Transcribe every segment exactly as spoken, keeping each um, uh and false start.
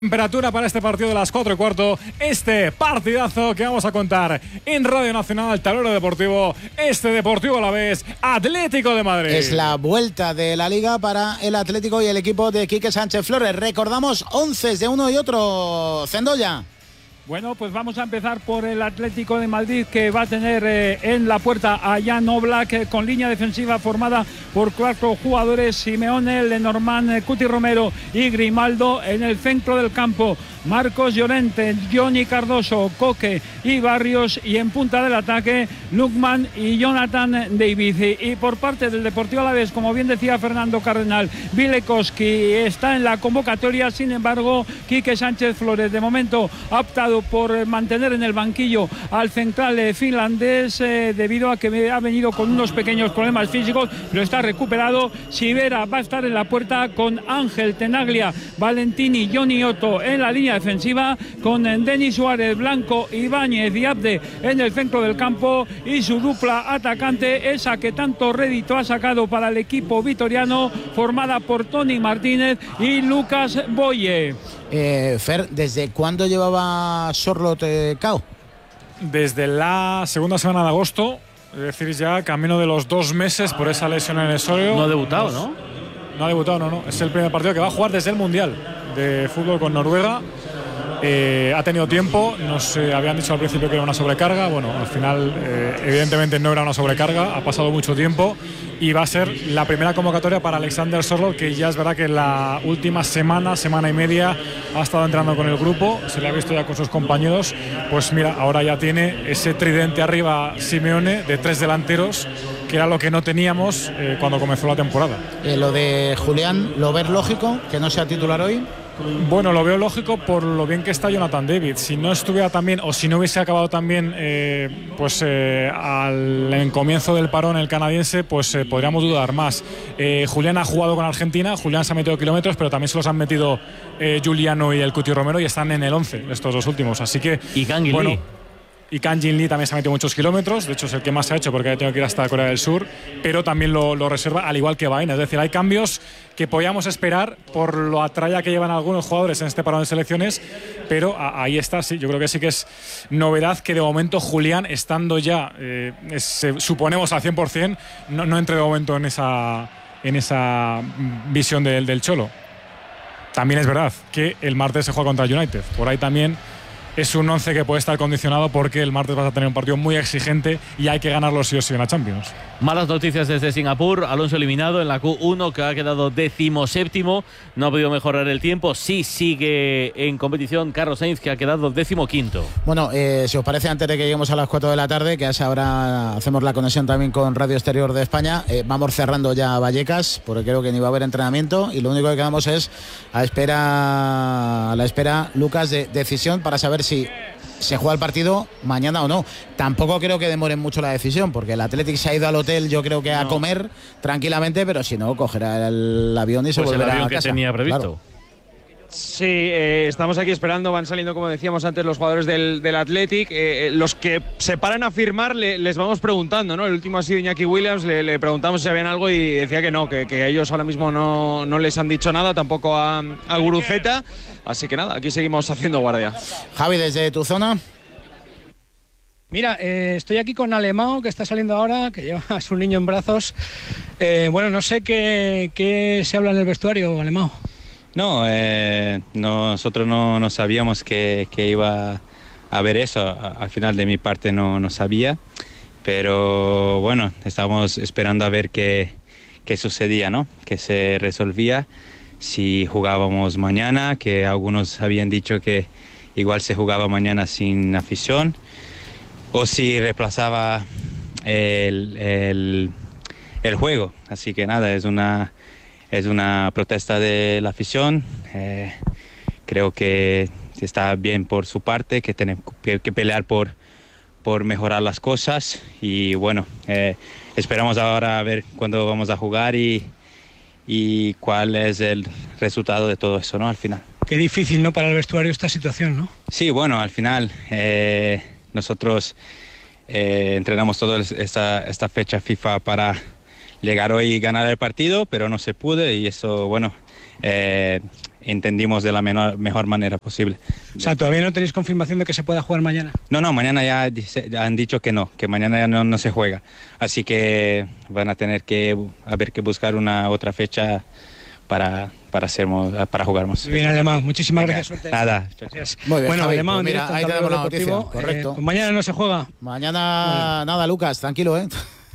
Temperatura para este partido de las cuatro y cuarto, este partidazo que vamos a contar en Radio Nacional, Tablero Deportivo, este Deportivo Alavés, Atlético de Madrid. Es la vuelta de la Liga para el Atlético y el equipo de Quique Sánchez Flores. Recordamos once de uno y otro, Cendolla. Bueno, pues vamos a empezar por el Atlético de Madrid, que va a tener eh, en la puerta a Jan Oblak, eh, con línea defensiva formada por cuatro jugadores: Simeone, Lenormand, eh, Cuti Romero y Grimaldo. En el centro del campo, Marcos Llorente, Johnny Cardoso, Coque y Barrios, y en punta del ataque, Lukman y Jonathan David. Y por parte del Deportivo Alavés, como bien decía Fernando Cardenal, Bilekoski está en la convocatoria. Sin embargo, Quique Sánchez Flores de momento ha optado por mantener en el banquillo al central eh, finlandés eh, debido a que ha venido con unos pequeños problemas físicos, pero está recuperado. Sivera va a estar en la puerta con Ángel, Tenaglia, Valentini, Johnny Otto en la línea defensiva, con Denis Suárez, Blanco, Ibáñez y Abde en el centro del campo, y su dupla atacante, esa que tanto rédito ha sacado para el equipo vitoriano, formada por Tony Martínez y Lucas Boye. Eh, Fer, ¿desde cuándo llevaba Sorloth eh, cao? Desde la segunda semana de agosto, es decir, ya camino de los dos meses por esa lesión en el sóleo. No ha debutado, ¿no? No ha debutado, no, no. Es el primer partido que va a jugar desde el Mundial de fútbol con Noruega. Eh, ha tenido tiempo, nos eh, habían dicho al principio que era una sobrecarga. Bueno, al final eh, evidentemente no era una sobrecarga, ha pasado mucho tiempo y va a ser la primera convocatoria para Alexander Sorloth, que ya es verdad que la última semana, semana y media ha estado entrando con el grupo, se le ha visto ya con sus compañeros. Pues mira, ahora ya tiene ese tridente arriba Simeone de tres delanteros, que era lo que no teníamos eh, cuando comenzó la temporada. Eh, lo de Julián, ¿lo ves lógico que no sea titular hoy? Bueno, lo veo lógico por lo bien que está Jonathan David. Si no estuviera también, o si no hubiese acabado también eh, pues eh, al en comienzo del parón el canadiense, pues eh, podríamos dudar más. Eh, Julián ha jugado con Argentina, Julián se ha metido kilómetros, pero también se los han metido eh, Giuliano y el Cuti Romero, y están en el once estos dos últimos. Así que, y Kang bueno, Lee. Y Kang Jin Lee también se ha metido muchos kilómetros, de hecho es el que más se ha hecho porque ha tenido que ir hasta Corea del Sur, pero también lo, lo reserva, al igual que Baena. Es decir, hay cambios que podíamos esperar por la tralla que llevan algunos jugadores en este parón de selecciones, pero a, ahí está, sí, yo creo que sí que es novedad que de momento Julián, estando ya, eh, es, eh, suponemos al cien por cien, no, no entre de momento en esa, en esa visión del, del Cholo. También es verdad que el martes se juega contra el United, por ahí también es un once que puede estar condicionado porque el martes vas a tener un partido muy exigente y hay que ganarlo sí o sí en la Champions. Malas noticias desde Singapur. Alonso eliminado en la Q uno, que ha quedado decimoséptimo. No ha podido mejorar el tiempo. Sí sigue en competición Carlos Sainz, que ha quedado decimoquinto. Bueno, eh, si os parece, antes de que lleguemos a las cuatro de la tarde, que a esa hora hacemos la conexión también con Radio Exterior de España, eh, vamos cerrando ya Vallecas, porque creo que ni va a haber entrenamiento y lo único que quedamos es a espera, a la espera, Lucas, de decisión para saber si se juega el partido mañana o no. Tampoco creo que demoren mucho la decisión, porque el Athletic se ha ido al hotel, yo creo que a no. comer tranquilamente, pero si no, cogerá el avión y se pues volverá el avión a casa. Que tenía previsto. Claro. Sí, eh, estamos aquí esperando, van saliendo, como decíamos antes, los jugadores del, del Athletic. Eh, los que se paran a firmar le, les vamos preguntando, ¿no? El último ha sido Iñaki Williams, le, le preguntamos si sabían algo y decía que no, que, que ellos ahora mismo no, no les han dicho nada, tampoco a, a Guruceta. Así que nada, aquí seguimos haciendo guardia. Javi, desde tu zona. Mira, eh, estoy aquí con Alemão, que está saliendo ahora, que lleva a su niño en brazos. Eh, bueno, no sé qué, qué se habla en el vestuario, Alemão. No, eh, nosotros no, no sabíamos que, que iba a haber eso. Al final de mi parte no, no sabía, pero bueno, estábamos esperando a ver qué, qué sucedía, ¿no? Que se resolvía si jugábamos mañana, que algunos habían dicho que igual se jugaba mañana sin afición, o si reemplazaba el, el, el juego. Así que nada, es una... Es una protesta de la afición. Eh, creo que está bien por su parte, que tiene que pelear por, por mejorar las cosas. Y bueno, eh, esperamos ahora a ver cuándo vamos a jugar y, y cuál es el resultado de todo eso, ¿no? Al final. Qué difícil, ¿no? Para el vestuario esta situación, ¿no? Sí, bueno, al final eh, nosotros eh, entrenamos toda esta, esta fecha FIFA para llegar hoy y ganar el partido, pero no se pudo y eso, bueno, eh, entendimos de la menor, mejor manera posible. O sea, ¿todavía no tenéis confirmación de que se pueda jugar mañana? No, no, mañana ya, dice, ya han dicho que no, que mañana ya no, no se juega. Así que van a tener que haber que buscar una otra fecha para, para, hacermos, para jugar más. Muy bien, Alemán, muchísimas gracias. Suerte. Nada. Gracias. Muy bien, bueno, Javi, Alemán, pues mira, directo, ahí en tenemos la Tablero noticia, Deportivo. correcto. Eh, pues mañana no se juega. Mañana, Bueno. nada, Lucas, tranquilo, ¿eh?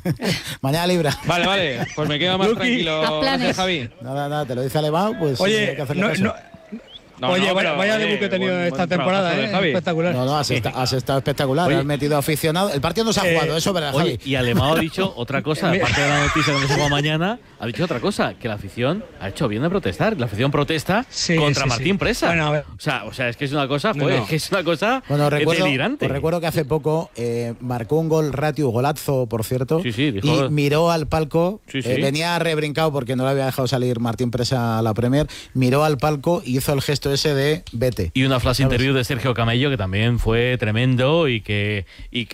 Mañana libra. Vale, vale, pues me quedo más Luqui, tranquilo, haz planes. gracias, Javi. Nada, nada, te lo dice Alemán, pues Oye, hay que hacerle no, caso. no, No, Oye, no, vaya, pero, vaya oye, debut que he tenido buen- esta buen temporada, trabajo de ¿eh? Javi. Espectacular. No, no, has, esta- has estado espectacular. Oye. Has metido aficionado. El partido no se ha Eh, jugado, eso es verdad, Oye, Javi. y Alemão ha dicho otra cosa, Mira. aparte de la noticia que se juega mañana, ha dicho otra cosa, que la afición ha hecho bien de protestar. La afición protesta Sí, contra sí, Martín sí. Presa. Bueno, a ver. o, sea, o sea, es que es una cosa, No, joder, no. es que es una cosa Bueno, recuerdo, delirante. os recuerdo que hace poco eh, marcó un gol Ratiu, golazo, por cierto, Sí, sí, dijo- y miró al palco, Sí, sí. eh, venía rebrincado porque no le había dejado salir Martín Presa a la Premier, miró al palco y hizo el gesto ese de vete. Y una flash interview de Sergio Camello que también fue tremendo y que, y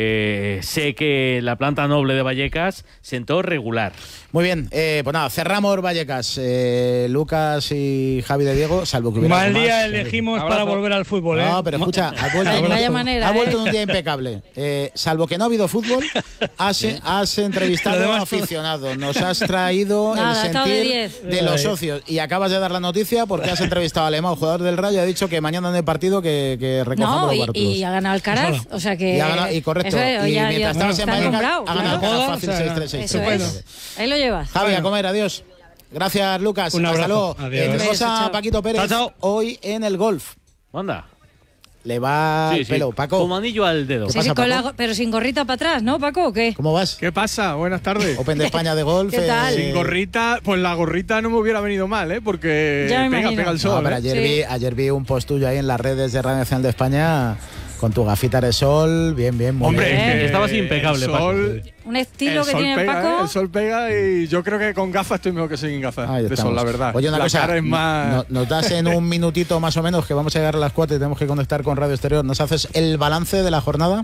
que sé que la planta noble de Vallecas sentó regular. Muy bien, eh, pues nada, cerramos Vallecas, eh, Lucas y Javi de Diego, salvo que hubiera Mal algo día más. elegimos Abrazo. para volver al fútbol, ¿eh? No, pero escucha, ha vuelto, Vaya- vaya manera, ha vuelto ¿eh? en un día impecable. Eh, salvo que no ha habido fútbol, has, has entrevistado Lo a demás- aficionados, nos has traído Nada, el ha estado de sentir diez. de los socios y acabas de dar la noticia porque has entrevistado a Alemão, jugador del Rayo, ha dicho que mañana en el partido que, que recojamos No, los y, bártulos. y ha ganado Alcaraz, o sea que... Y ha ganado- y correcto, Eso es, y ya- mientras ya estabas en está Vallecas, nombrado, ha ganado claro. Alcaraz Joda, fácil o sea, seis tres seis. Eso Estupendo. es. Ahí lo llevas. Javi, a Bueno. comer, adiós. Gracias, Lucas. Un Hasta abrazo. luego. Adiós. Eh, tenemos Beso, a chao. Paquito Pérez Chao, chao. hoy en el golf. Anda. Le va Sí, el sí. pelo, Paco. Como anillo al dedo. ¿Qué Sí, pasa, sí, con la Paco? go- pero sin gorrita para atrás, ¿no, Paco? ¿O qué? ¿Cómo vas? ¿Qué pasa? Buenas tardes. Open de España de golf. ¿Qué tal? Sin gorrita, pues la gorrita no me hubiera venido mal, ¿eh? Porque Ya me pega, imagino. pega el No, sol. pero ¿eh? ayer, Sí. vi, ayer vi un post tuyo ahí en las redes de Radio Nacional de España con tu gafita de sol. Bien, bien, muy Hombre, bien. es que Estabas impecable, el Paco. sol, Un estilo el que sol tiene pega, Paco. ¿eh? El sol pega y yo creo que con gafas estoy mejor que sin gafas Ahí de estamos. sol, la verdad. Oye, una la cosa, cara es más... no- nos das en un minutito más o menos, que vamos a llegar a las cuatro y tenemos que conectar con Radio Exterior. ¿Nos haces el balance de la jornada?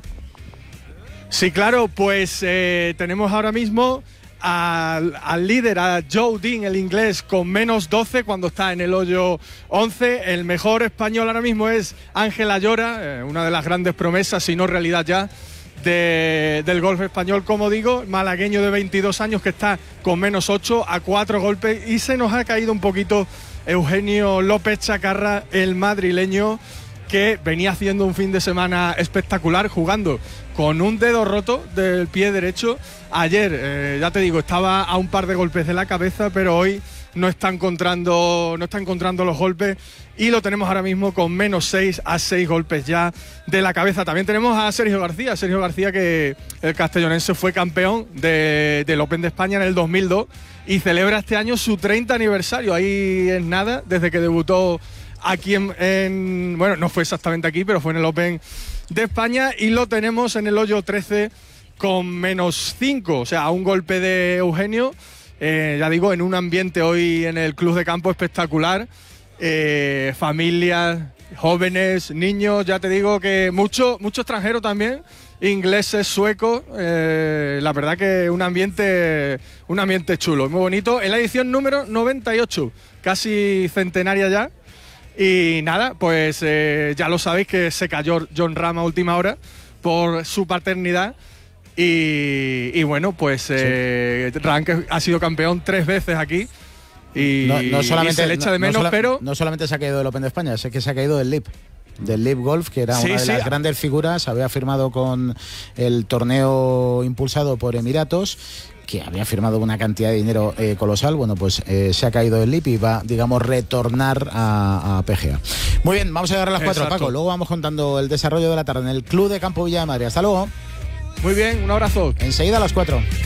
Sí, claro, pues eh, tenemos ahora mismo al, al líder, a Joe Dean, el inglés, con menos doce cuando está en el hoyo once. El mejor español ahora mismo es Ángel Ayora, eh, una de las grandes promesas, si no realidad ya, de- del golf español, como digo, malagueño de veintidós años que está con menos ocho a cuatro golpes. Y se nos ha caído un poquito Eugenio López Chacarra, el madrileño, que venía haciendo un fin de semana espectacular jugando con un dedo roto del pie derecho. Ayer, eh, ya te digo, estaba a un par de golpes de la cabeza, pero hoy no está encontrando, no está encontrando los golpes y lo tenemos ahora mismo con menos seis a seis golpes ya de la cabeza. También tenemos a Sergio García, Sergio García que el castellonense fue campeón de, del Open de España en el dos mil dos y celebra este año su treinta aniversario. Ahí es nada, desde que debutó aquí en, en, bueno, no fue exactamente aquí, pero fue en el Open de España y lo tenemos en el hoyo trece con menos cinco, o sea, a un golpe de Eugenio, eh, ya digo, en un ambiente hoy en el club de campo espectacular, eh, familias, jóvenes, niños, ya te digo que mucho, mucho extranjero también, ingleses, suecos, eh, la verdad que un ambiente, un ambiente chulo, muy bonito, en la edición número noventa y ocho, casi centenaria ya. Y nada, pues eh, ya lo sabéis que se cayó John Ram a última hora por su paternidad. Y, y bueno, pues eh, Ram que ha sido campeón tres veces aquí. Y, No, no solamente, y se le echa de no- no menos, sola- pero... no solamente se ha caído del Open de España, es que se ha caído del L I P. Del L I P Golf, que era Sí, una de sí. las grandes figuras, había firmado con el torneo impulsado por Emiratos, que había firmado una cantidad de dinero eh, colosal. Bueno, pues eh, se ha caído del L I P y va, digamos, retornar a, a P G A. Muy bien, vamos a llegar a las cuatro, Exacto. Paco. Luego vamos contando el desarrollo de la tarde en el Club de Campo Villa de Madrid. Hasta luego. Muy bien, un abrazo. Enseguida a las cuatro.